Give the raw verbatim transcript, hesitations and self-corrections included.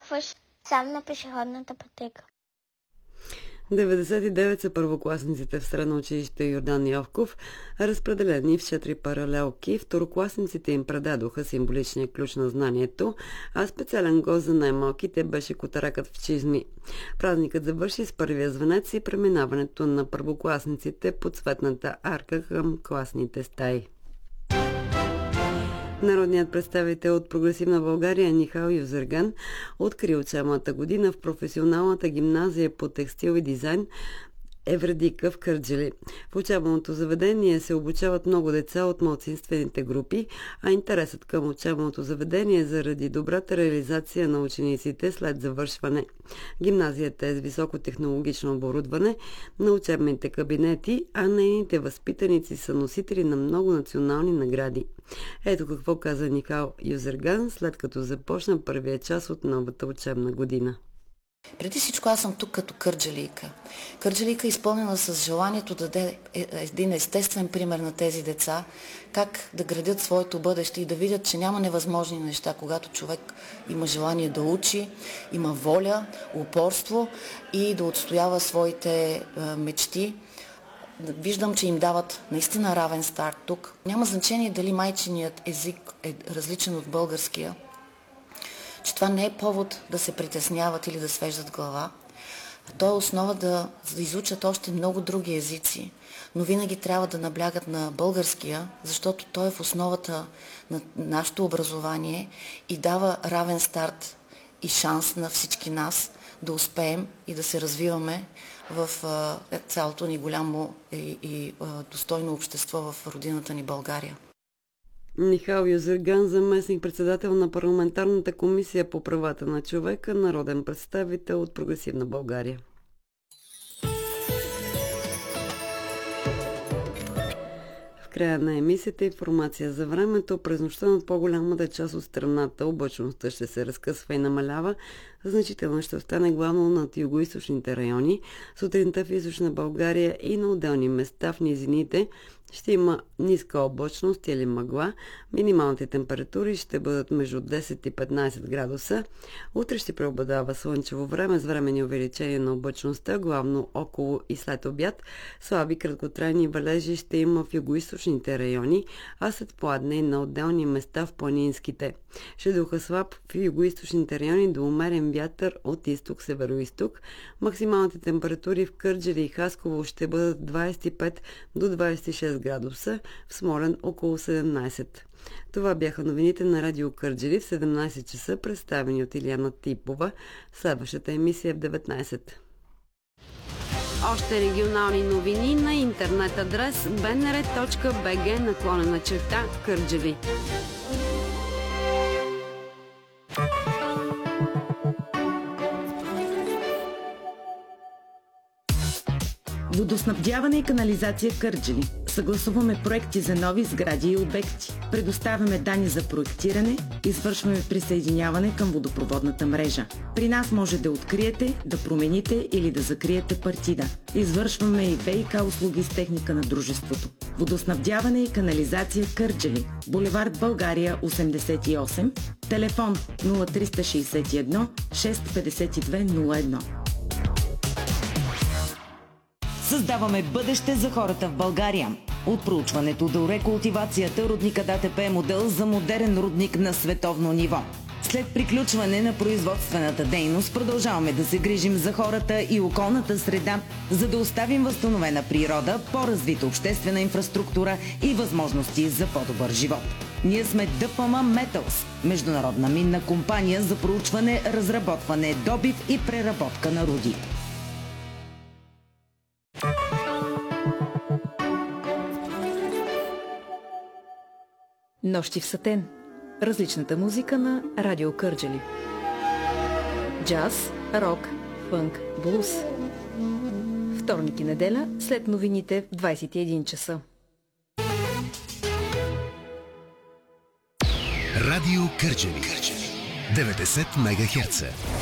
паркваш сам на пешеходната пътека. деветдесет и девет са първокласниците в средно училище Йордан Йовков, разпределени в четири паралелки. Второкласниците им предадоха символичния ключ на знанието, а специален гост за най-малките беше котаракът в чизми. Празникът завърши с първия звънец и преминаването на първокласниците по цветната арка към класните стаи. Народният представител от Прогресивна България Нихал Юзерган откри учебната година в професионалната гимназия по текстил и дизайн Евредика в Кърджали. В учебното заведение се обучават много деца от малцинствените групи, а интересът към учебното заведение е заради добрата реализация на учениците след завършване. Гимназията е с високотехнологично оборудване на учебните кабинети, а нейните възпитаници са носители на много национални награди. Ето какво каза Нихал Юзерган, след като започна първия час от новата учебна година. Преди всичко аз съм тук като кърджалийка. Кърджалийка е изпълнена с желанието да даде един естествен пример на тези деца, как да градят своето бъдеще и да видят, че няма невъзможни неща, когато човек има желание да учи, има воля, упорство и да отстоява своите е, мечти. Виждам, че им дават наистина равен старт тук. Няма значение дали майчиният език е различен от българския, че това не е повод да се притесняват или да свеждат глава. То е основа да, да изучат още много други езици, но винаги трябва да наблягат на българския, защото той е в основата на нашето образование и дава равен старт и шанс на всички нас да успеем и да се развиваме в а, цялото ни голямо и, и а, достойно общество в родината ни България. Нихал Юзерган, заместник-председател на парламентарната комисия по правата на човека, народен представител от Прогресивна България. В края на емисията информация за времето. През нощта над по-голямата част от страната облачността ще се разкъсва и намалява. Значително ще остане главно над югоизточните райони. Сутринта в източна България и на отделни места в низините ще има ниска облачност или мъгла. Минималните температури ще бъдат между десет и петнайсет градуса. Утре ще преобладава слънчево време с временни увеличения на облачността, главно около и след обяд. Слаби краткотрайни валежи ще има в югоизточните райони, а след пладне и на отделни места в планинските. Ще духа слаб в югоизточните райони до умерен вятър от изток-североизток. Максималните температури в Кърджали и Хасково ще бъдат двайсет и пет до двайсет и шест градуса, в Смолян около седемнайсет. Това бяха новините на Радио Кърджали в седемнайсет часа, представени от Илияна Типова. Следващата емисия е в деветнайсет. Още регионални новини на интернет адрес би ен ар точка би джи наклонена черта Кърджали. Водоснабдяване и канализация Кърджали. Съгласуваме проекти за нови сгради и обекти. Предоставяме данни за проектиране, извършваме присъединяване към водопроводната мрежа. При нас може да откриете, да промените или да закриете партида. Извършваме и ВиК услуги с техника на дружеството. Водоснабдяване и канализация Кърджали. Булевард България осемдесет и осем. Телефон нула три шест едно шест пет две нула едно. Създаваме бъдеще за хората в България. От проучването до рекултивацията рудника ДАТП е модел за модерен рудник на световно ниво. След приключване на производствената дейност продължаваме да се грижим за хората и околната среда, за да оставим възстановена природа, по-развита обществена инфраструктура и възможности за по-добър живот. Ние сме ДПМ Металс, международна минна компания за проучване, разработване, добив и преработка на руди. Нощи в сатен. Различната музика на Радио Кърджали. Джаз, рок, фънк, блуз. Вторник и неделя след новините в двайсет и един часа. Радио Кърджали. деветдесет мегахерца.